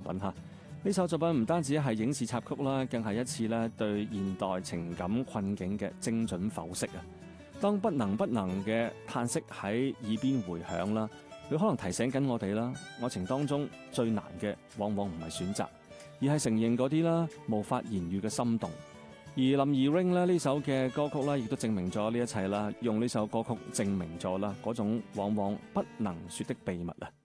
品嚇。呢首作品唔單止係影視插曲啦，更係一次咧對現代情感困境嘅精準剖析啊！當不能嘅嘆息喺耳邊回響啦，佢可能提醒緊我哋啦，愛情當中最難嘅往往唔係選擇，而係承認嗰啲啦無法言喻嘅心動。而林二 Ring 呢首嘅歌曲咧，亦都證明咗呢一切啦，用呢首歌曲證明咗啦嗰種往往不能說的秘密啊！